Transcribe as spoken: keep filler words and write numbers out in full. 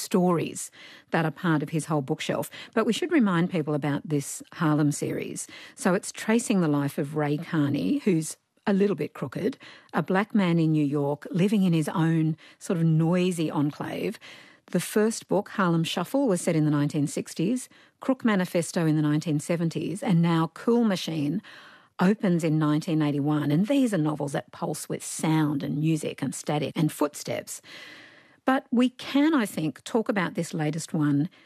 stories that are part of his whole bookshelf. But we should remind people about this Harlem series. So it's tracing the life of Ray Carney, who's a little bit crooked, a black man in New York living in his own sort of noisy enclave. The first book, Harlem Shuffle, was set in the nineteen sixties, Crook Manifesto in the nineteen seventies, and now Cool Machine opens in nineteen eighty-one. And these are novels that pulse with sound and music and static and footsteps. But we can, I think, talk about this latest one